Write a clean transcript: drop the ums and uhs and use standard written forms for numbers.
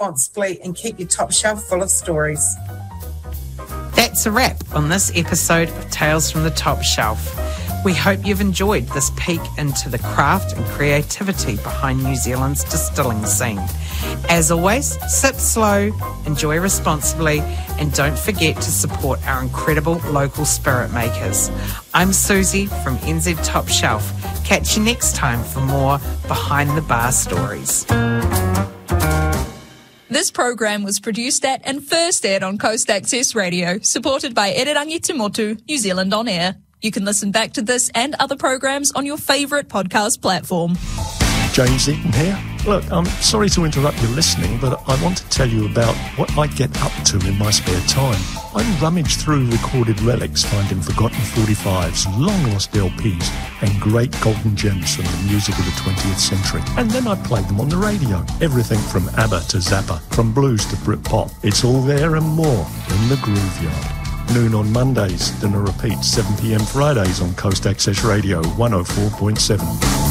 responsibly, and keep your top shelf full of stories. That's a wrap on this episode of Tales from the Top Shelf. We hope you've enjoyed this peek into the craft and creativity behind New Zealand's distilling scene. As always, sip slow, enjoy responsibly, and don't forget to support our incredible local spirit makers. I'm Susie from NZ Top Shelf. Catch you next time for more behind the bar stories. This program was produced at and first aired on Coast Access Radio, supported by Ererangi Te Motu, New Zealand On Air. You can listen back to this and other programs on your favourite podcast platform. James Eaton here. Look, I'm sorry to interrupt your listening, but I want to tell you about what I get up to in my spare time. I rummage through recorded relics, finding forgotten 45s, long-lost LPs, and great golden gems from the music of the 20th century. And then I play them on the radio. Everything from ABBA to Zappa, from blues to Britpop. It's all there and more in the Grooveyard. Noon on Mondays, then a repeat 7 p.m. Fridays on Coast Access Radio 104.7.